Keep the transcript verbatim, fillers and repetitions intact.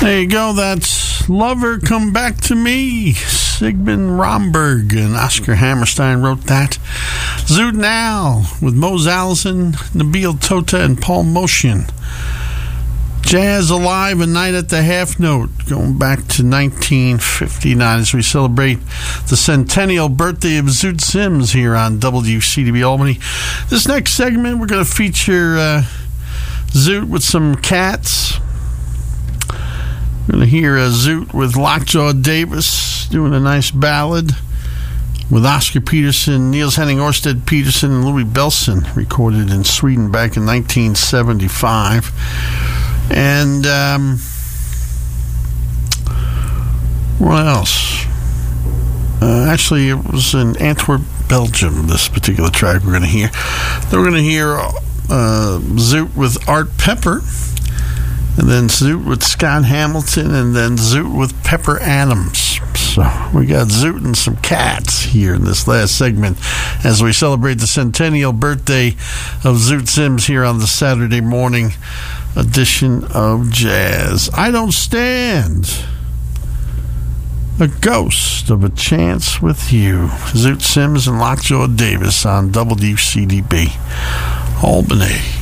There you go. That's Lover Come Back to Me. Sigmund Romberg and Oscar Hammerstein wrote that. Zoot Now with Mose Allison, Nabil Tota, and Paul Motian. Jazz Alive, A Night at the Half Note, going back to nineteen fifty-nine as we celebrate the centennial birthday of Zoot Sims here on W C D B Albany. This next segment, we're going to feature uh, Zoot with some cats. We're going to hear a Zoot with Lockjaw Davis doing a nice ballad with Oscar Peterson, Niels Henning Orsted Peterson, and Louis Bellson, recorded in Sweden back in nineteen seventy-five. And um, what else? Uh, actually, it was in Antwerp, Belgium, this particular track we're going to hear. Then we're going to hear uh, Zoot with Art Pepper, and then Zoot with Scott Hamilton, and then Zoot with Pepper Adams. So we got Zoot and some cats here in this last segment as we celebrate the centennial birthday of Zoot Sims here on the Saturday morning edition of Jazz. I Don't Stand, A Ghost of a Chance with You. Zoot Sims and Lockjaw Davis on W C D B Albany.